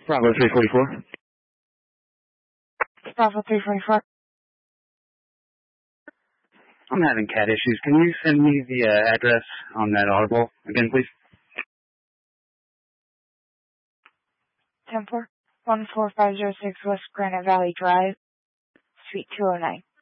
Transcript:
Bravo 344. Bravo 344. I'm having cat issues. Can you send me the address on that audible again, please? 14506 West Granite Valley Drive, Suite 209.